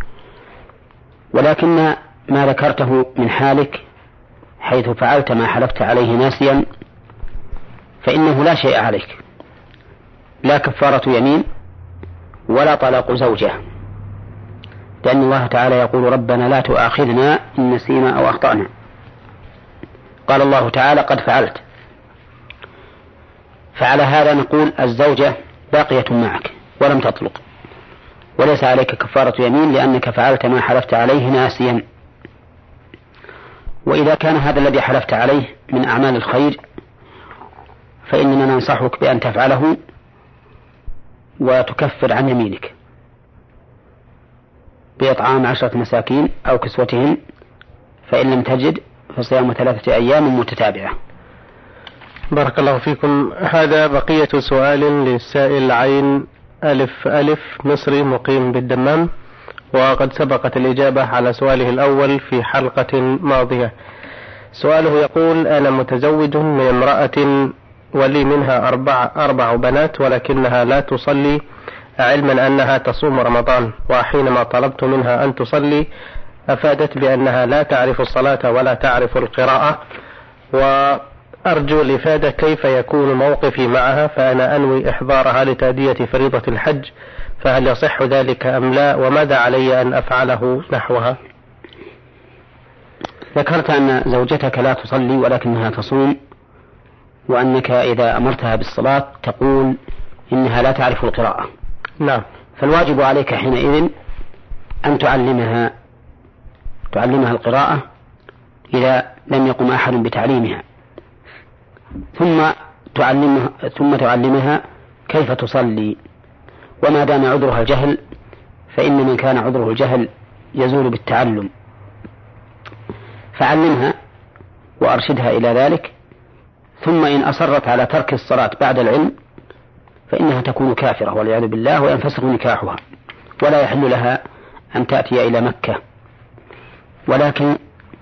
ولكن ما ذكرته من حالك حيث فعلت ما حلفت عليه ناسيا فإنه لا شيء عليك، لا كفارة يمين ولا طلاق زوجة، لأن الله تعالى يقول: ربنا لا تؤاخذنا إن نسينا أو أخطأنا. قال الله تعالى: قد فعلت. فعلى هذا نقول الزوجة باقية معك ولم تطلق، وليس عليك كفارة يمين لأنك فعلت ما حلفت عليه ناسيا. وإذا كان هذا الذي حلفت عليه من أعمال الخير فإننا ننصحك بأن تفعله وتكفر عن يمينك بإطعام عشرة مساكين أو كسوتهم، فإن لم تجد فصيام ثلاثة أيام متتابعة. بارك الله فيكم. هذا بقية سؤال للسائل عين ألف ألف مصري مقيم بالدمام، وقد سبقت الإجابة على سؤاله الأول في حلقة ماضية. سؤاله يقول: أنا متزوج من امرأة ولي منها أربع, أربع بنات ولكنها لا تصلي، علما أنها تصوم رمضان، وحينما طلبت منها أن تصلي أفادت بأنها لا تعرف الصلاة ولا تعرف القراءة، وأرجو الإفادة كيف يكون موقفي معها، فأنا أنوي إحضارها لتأدية فريضة الحج، فهل يصح ذلك أم لا، وماذا علي أن أفعله نحوها؟ ذكرت أن زوجتك لا تصلي ولكنها تصوم، وأنك إذا أمرتها بالصلاة تقول إنها لا تعرف القراءة. نعم. فالواجب عليك حينئذ أن تعلمها تعلمها القراءة إذا لم يقم أحد بتعليمها، ثم تعلمها ثم تعلمها كيف تصلي. وما دام عذرها الجهل فإن من كان عذره الجهل يزول بالتعلم، فعلمها وأرشدها إلى ذلك، ثم إن أصرت على ترك الصلاة بعد العلم فإنها تكون كافرة والعياذ بالله، وينفسخ نكاحها ولا يحل لها أن تأتي إلى مكة، ولكن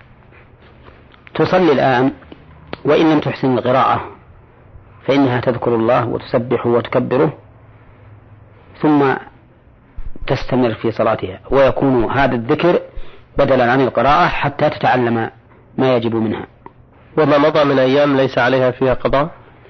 تصلي الآن، وإن لم تحسن القراءة فإنها تذكر الله وتسبح وتكبره ثم تستمر في صلاتها، ويكون هذا الذكر بدلا عن القراءة حتى تتعلم ما يجب منها. وما مضى من أيام ليس عليها فيها قضاء؟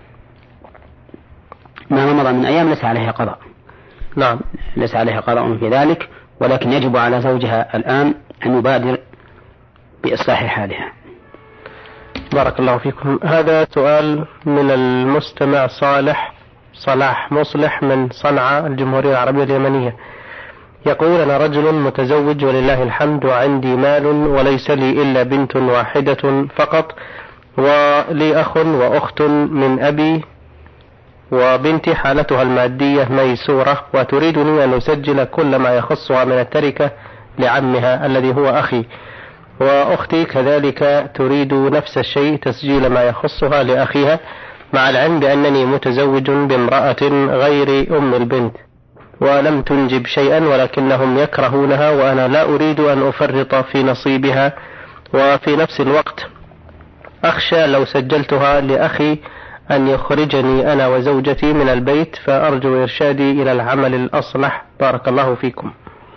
ما مضى من أيام ليس عليها قضاء. نعم، ليس عليها قضاء في ذلك، ولكن يجب على زوجها الآن أن يبادر بإصلاح حالها. بارك الله فيكم. هذا سؤال من المستمع صالح صلاح مصلح من صنعاء الجمهورية العربية اليمنية. يقول: أنا رجل متزوج ولله الحمد، وعندي مال وليس لي إلا بنت واحدة فقط، ولي أخ وأخت من أبي، وبنتي حالتها المادية ميسورة، وتريدني أن أسجل كل ما يخصها من التركة لعمها الذي هو أخي، وأختي كذلك تريد نفس الشيء، تسجيل ما يخصها لأخيها، مع العلم بأنني متزوج بامرأة غير أم البنت ولم تنجب شيئا، ولكنهم يكرهونها وأنا لا أريد أن أفرط في نصيبها، وفي نفس الوقت أخشى لو سجلتها لأخي أن يخرجني أنا وزوجتي من البيت، فأرجو إرشادي إلى العمل الأصلح بارك الله فيكم.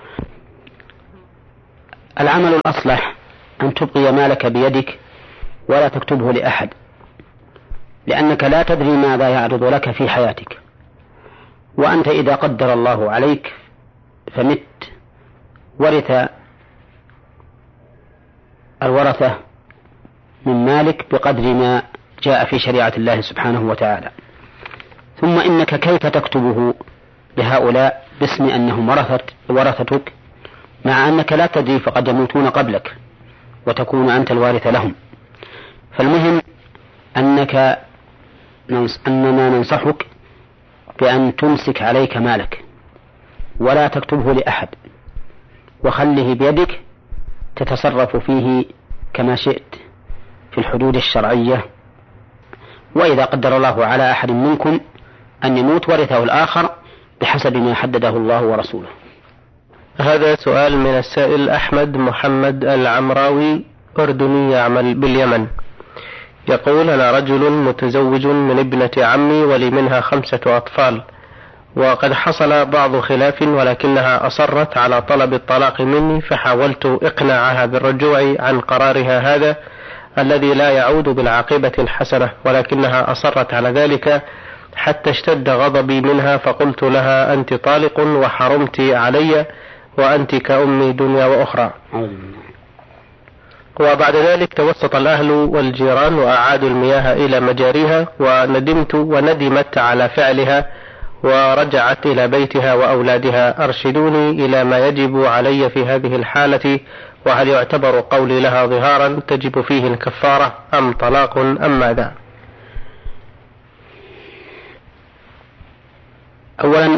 العمل الأصلح أن تبقي مالك بيدك ولا تكتبه لأحد، لأنك لا تدري ماذا يعرض لك في حياتك، وأنت إذا قدر الله عليك فمت ورث الورثة من مالك بقدر ما جاء في شريعة الله سبحانه وتعالى. ثم إنك كيف تكتبه لهؤلاء باسم أنهم ورثتك، مع أنك لا تدري فقد يموتون قبلك وتكون أنت الوارث لهم. فالمهم أنك أننا ننصحك بأن تمسك عليك مالك ولا تكتبه لأحد، وخله بيدك تتصرف فيه كما شئت في الحدود الشرعية. وإذا قدر الله على أحد منكم أن يموت ورثه الآخر بحسب ما حدده الله ورسوله. هذا سؤال من السائل أحمد محمد العمراوي، أردني يعمل باليمن، يقول: أنا رجل متزوج من ابنة عمي ولي منها خمسة أطفال، وقد حصل بعض خلاف ولكنها أصرت على طلب الطلاق مني، فحاولت إقناعها بالرجوع عن قرارها هذا الذي لا يعود بالعاقبة الحسنة، ولكنها أصرت على ذلك حتى اشتد غضبي منها، فقلت لها: أنت طالق وحرمت علي وأنت كأمي دنيا وأخرى. وبعد ذلك توسط الأهل والجيران وأعادوا المياه إلى مجاريها، وندمت وندمت على فعلها ورجعت إلى بيتها وأولادها. أرشدوني إلى ما يجب علي في هذه الحالة، وهل يعتبر قولي لها ظهارا تجب فيه الكفارة أم طلاق أم ماذا؟ أولا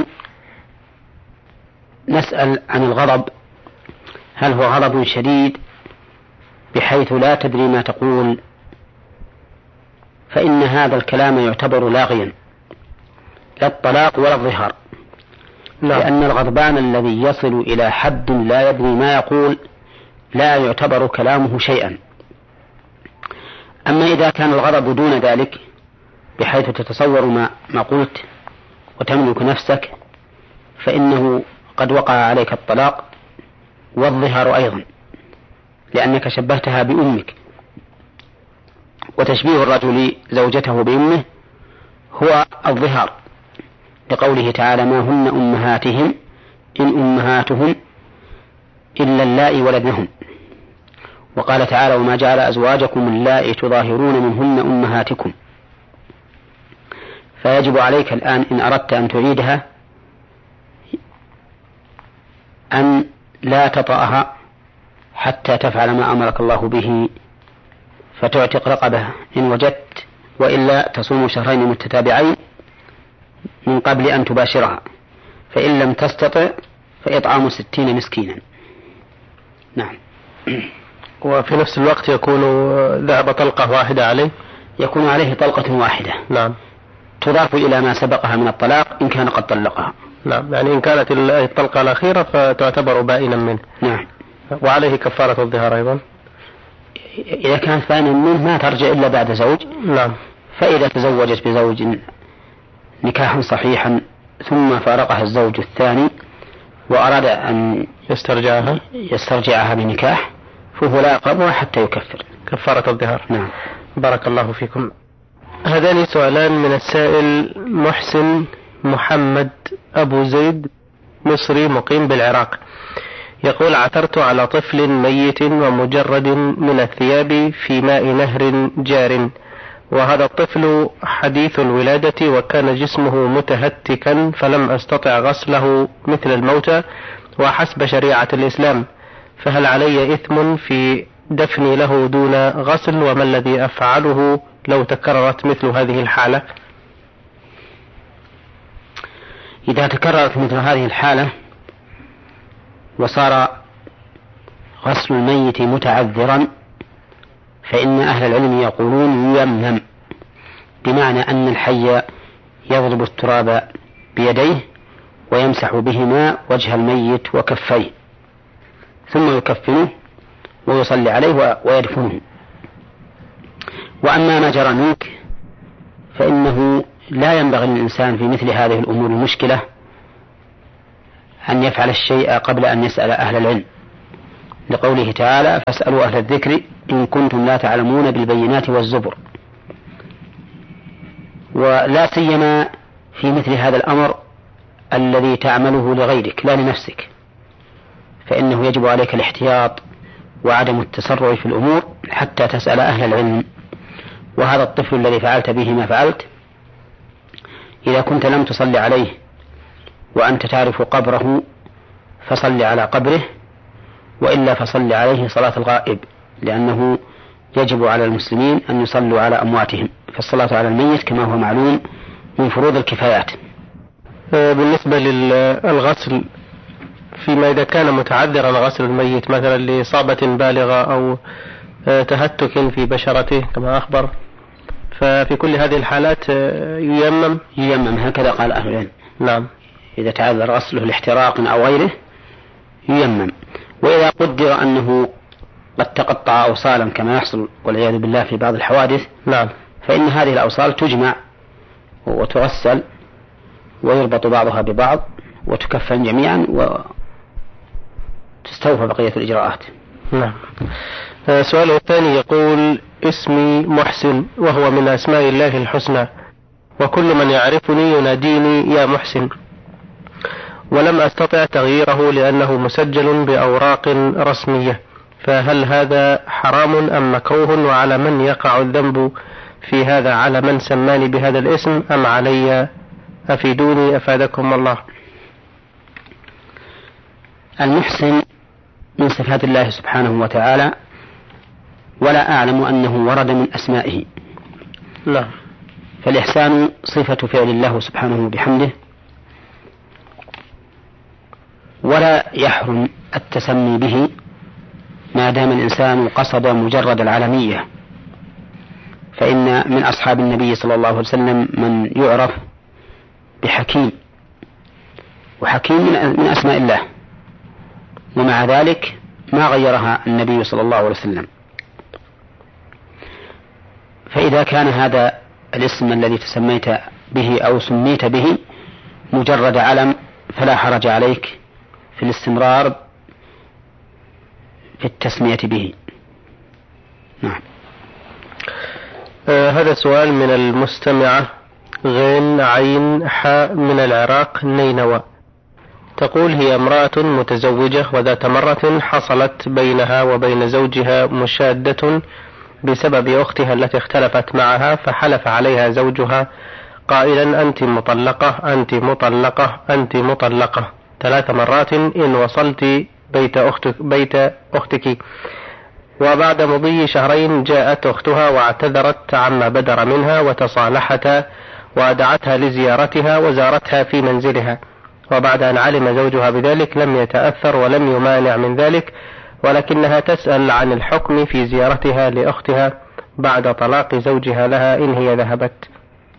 نسأل عن الغضب، هل هو غضب شديد بحيث لا تدري ما تقول؟ فإن هذا الكلام يعتبر لاغيا، لا الطلاق ولا الظهار، لأن الغضبان الذي يصل إلى حد لا يدري ما يقول لا يعتبر كلامه شيئا. أما إذا كان الغضب دون ذلك بحيث تتصور ما, ما قلت وتملك نفسك، فإنه قد وقع عليك الطلاق والظهار أيضا، لأنك شبهتها بأمك، وتشبيه الرجل زوجته بأمه هو الظهار، لقوله تعالى: ما هن أمهاتهم إن أمهاتهم إلا اللائي ولدنهم. وقال تعالى: وما جعل أزواجكم اللائي تظاهرون منهن أمهاتكم. فيجب عليك الآن إن أردت أن تعيدها أن لا تطأها حتى تفعل ما أمرك الله به، فتعتق رقبة إن وجدت، وإلا تصوم شهرين متتابعين من قبل أن تباشرها، فإن لم تستطع فإطعام ستين مسكينا. نعم. وفي نفس الوقت يكون ذهب طلقة واحدة عليه؟ يكون عليه طلقة واحدة. نعم. تضاف إلى ما سبقها من الطلاق إن كان قد طلقها. نعم، يعني إن كانت الطلقة الأخيرة فتعتبر بائنا منه. نعم. وعليه كفارة الظهار أيضا. إذا كانت بائنا منه ما ترجع إلا بعد زوج. نعم. فإذا تزوجت بزوج نكاحا صحيحا ثم فارقها الزوج الثاني وأراد أن يسترجعها يسترجعها بنكاح فهو لا يقربها حتى يكفر. كفارة الظهار. نعم. بارك الله فيكم. هذان سؤالان من السائل محسن محمد أبو زيد، مصري مقيم بالعراق، يقول: عثرت على طفل ميت ومجرد من الثياب في ماء نهر جار، وهذا الطفل حديث الولادة وكان جسمه متهتكا، فلم أستطع غسله مثل الموتى وحسب شريعة الإسلام، فهل علي إثم في دفني له دون غسل؟ وما الذي أفعله لو تكررت مثل هذه الحالة؟ إذا تكررت مثل هذه الحالة وصار غسل الميت متعذرا فإن أهل العلم يقولون يمنم، بمعنى أن الحي يضرب التراب بيديه ويمسح بهما وجه الميت وكفيه ثم يكفنه ويصلي عليه ويدفنه. وأما ما جرى منك فإنه لا ينبغي للإنسان في مثل هذه الأمور المشكلة أن يفعل الشيء قبل أن يسأل أهل العلم، لقوله تعالى: فاسألوا أهل الذكر إن كنتم لا تعلمون بالبينات والزبر. ولا سيما في مثل هذا الأمر الذي تعمله لغيرك لا لنفسك، فإنه يجب عليك الاحتياط وعدم التسرع في الأمور حتى تسأل أهل العلم. وهذا الطفل الذي فعلت به ما فعلت، إذا كنت لم تصلي عليه وأنت تعرف قبره فصل على قبره، وإلا فصل عليه صلاة الغائب، لأنه يجب على المسلمين أن يصلوا على أمواتهم، فالصلاة على الميت كما هو معلوم من فروض الكفايات. بالنسبة للغسل، فيما إذا كان متعذرا غسل الميت مثلا لإصابة بالغة أو تهتك في بشرته كما أخبر، ففي كل هذه الحالات ييمم ييمم هكذا قال أهل العلم. نعم، إذا تعذر غسله لاحتراق أو غيره ييمم. وإذا قدر أنه قد تقطع أوصالا كما يحصل والعياذ بالله في بعض الحوادث، نعم، فإن هذه الأوصال تجمع وتغسل ويربط بعضها ببعض وتكفن جميعا وتستوفى بقية الإجراءات. نعم. السؤال الثاني يقول: اسمي محسن وهو من أسماء الله الحسنى، وكل من يعرفني يناديني يا محسن، ولم أستطع تغييره لأنه مسجل بأوراق رسمية، فهل هذا حرام أم مكروه؟ وعلى من يقع الذنب في هذا؟ على من سماني بهذا الاسم أم علي؟ أفيدوني أفادكم الله. المحسن من صفات الله سبحانه وتعالى، ولا أعلم أنه ورد من أسمائه. لا. فالإحسان صفة فعل الله سبحانه بحمده، ولا يحرم التسمي به ما دام الإنسان قصد مجرد العالمية، فإن من أصحاب النبي صلى الله عليه وسلم من يعرف بحكيم، وحكيم من أسماء الله، ومع ذلك ما غيرها النبي صلى الله عليه وسلم. فإذا كان هذا الاسم الذي تسميت به أو سميت به مجرد علم فلا حرج عليك في الاستمرار في التسمية به. نعم. آه هذا سؤال من المستمعة غين عين حاء من العراق نينوى، تقول: هي امرأة متزوجة وذات مرة حصلت بينها وبين زوجها مشادة بسبب أختها التي اختلفت معها، فحلف عليها زوجها قائلا: أنت مطلقة أنت مطلقة أنت مطلقة ثلاث مرات إن وصلت بيت أختك, بيت أختك. وبعد مضي شهرين جاءت أختها واعتذرت عما بدر منها وتصالحتا، وأدعتها لزيارتها وزارتها في منزلها، وبعد أن علم زوجها بذلك لم يتأثر ولم يمانع من ذلك، ولكنها تسأل عن الحكم في زيارتها لأختها بعد طلاق زوجها لها إن هي ذهبت.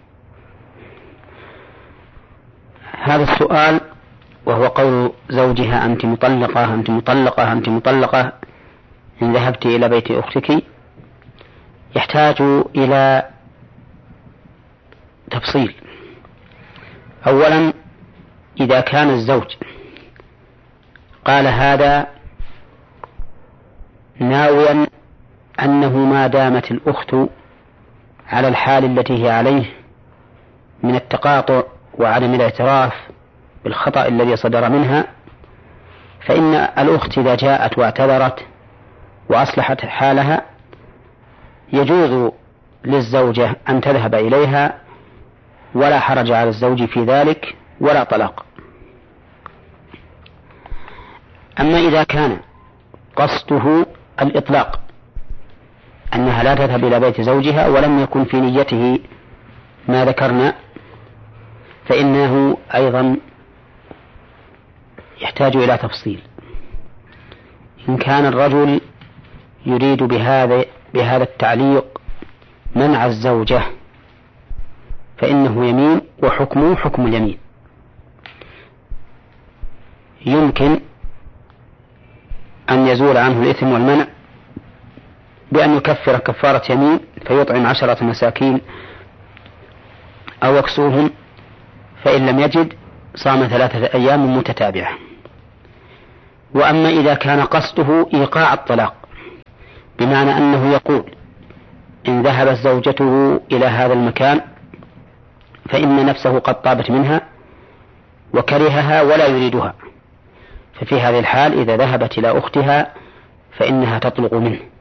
هذا السؤال وهو قول زوجها: أنت مطلقة أنت مطلقة أنت مطلقة إن ذهبت إلى بيت أختك، يحتاج إلى تفصيل. أولا، إذا كان الزوج قال هذا ناويا أنه ما دامت الأخت على الحال التي هي عليه من التقاطع وعدم الاعتراف بالخطأ الذي صدر منها، فإن الأخت إذا جاءت واعتذرت وأصلحت حالها يجوز للزوجة أن تذهب إليها ولا حرج على الزوج في ذلك ولا طلاق. أما إذا كان قصده الإطلاق أنها لا تذهب إلى بيت زوجها ولم يكن في نيته ما ذكرنا، فإنه أيضا يحتاج إلى تفصيل. إن كان الرجل يريد بهذا بهذا التعليق منع الزوجة فإنه يمين وحكمه حكم اليمين. يمكن أن يزول عنه الإثم والمنع بأن يكفر كفارة يمين فيطعم عشرة مساكين أو يكسوهم، فإن لم يجد صام ثلاثة أيام متتابعة. وأما إذا كان قصده إيقاع الطلاق، بمعنى أنه يقول إن ذهبت زوجته إلى هذا المكان فإن نفسه قد طابت منها وكرهها ولا يريدها، ففي هذه الحال إذا ذهبت إلى أختها فإنها تطلق منه.